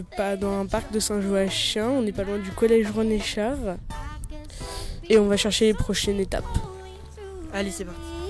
Pas dans un parc de Saint-Joachim, on n'est pas loin du collège René Char. Et on va chercher les prochaines étapes. Allez, c'est parti.